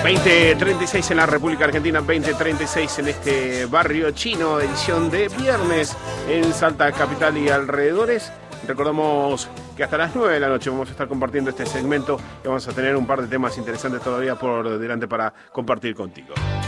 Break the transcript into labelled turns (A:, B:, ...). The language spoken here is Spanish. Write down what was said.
A: 20:36 en la República Argentina, 20:36 en este barrio chino, edición de viernes en Salta Capital y alrededores. Recordamos que hasta las 9 de la noche vamos a estar compartiendo este segmento y vamos a tener un par de temas interesantes todavía por delante para compartir contigo.